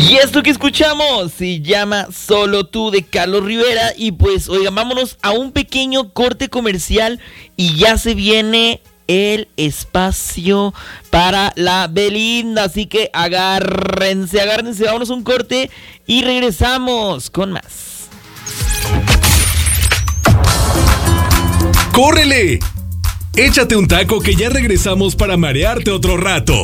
Y esto que escuchamos se llama Solo Tú de Carlos Rivera. Y pues, oigan, vámonos a un pequeño corte comercial y ya se viene el espacio para la Belinda. Así que agárrense, vámonos a un corte y regresamos con más. ¡Córrele! Échate un taco que ya regresamos para marearte otro rato.